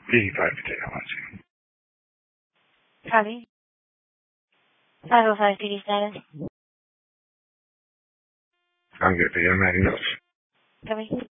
85 Copy. 505 PD status. I'm good. Do you have anything else? Copy.